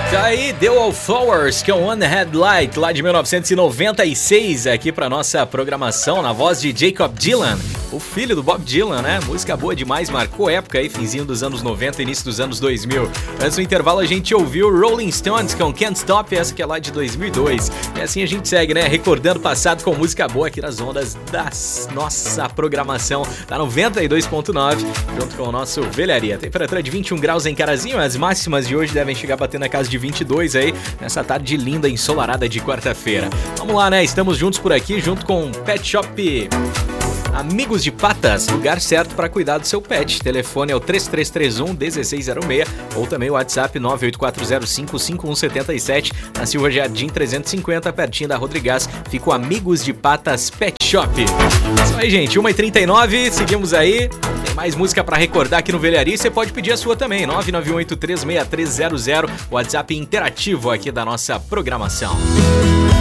Tá aí, The Wallflowers, que é um One Headlight lá de 1996 aqui pra nossa programação, na voz de Jacob Dylan, o filho do Bob Dylan, né? Música boa demais, marcou época aí, finzinho dos anos 90, início dos anos 2000. Antes do intervalo a gente ouviu Rolling Stones com Can't Stop, essa que é lá de 2002. E assim a gente segue, né? Recordando o passado com música boa aqui nas ondas da nossa programação da 92.9, junto com o nosso Velharia. Temperatura de 21 graus em Carazinho, as máximas de hoje devem chegar batendo na casa de 22 aí, nessa tarde linda, ensolarada de quarta-feira. Vamos lá, né? Estamos juntos por aqui, junto com Pet Shop Amigos de Patas, lugar certo para cuidar do seu pet. Telefone é o 3331-1606 ou também o WhatsApp 984055177. Na Silva Jardim 350, pertinho da Rodrigás, fica o Amigos de Patas Pet Shop. Isso aí, gente, 1h39, seguimos aí. Tem mais música para recordar aqui no Velharia, você pode pedir a sua também, 991836300, WhatsApp interativo aqui da nossa programação.